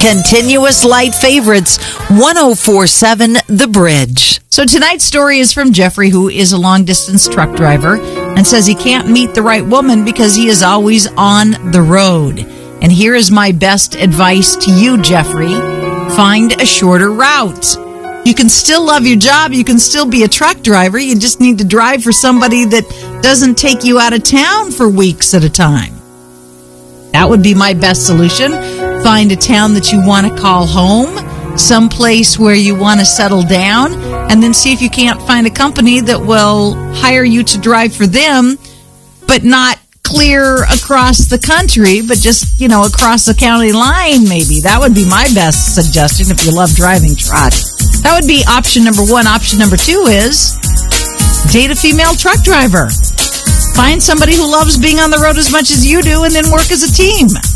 Continuous light favorites, 104.7 The Bridge. So tonight's story is from Jeffrey, who is a long-distance truck driver and says he can't meet the right woman because he is always on the road. And here is my best advice to you, Jeffrey. Find a shorter route. You can still love your job. You can still be a truck driver. You just need to drive for somebody that doesn't take you out of town for weeks at a time. That would be my best solution. Find a town that you want to call home, someplace where you want to settle down, and then see if you can't find a company that will hire you to drive for them, but not clear across the country, but just, across the county line maybe. That would be my best suggestion if you love driving truck. That would be option number one. Option number two is date a female truck driver. Find somebody who loves being on the road as much as you do and then work as a team.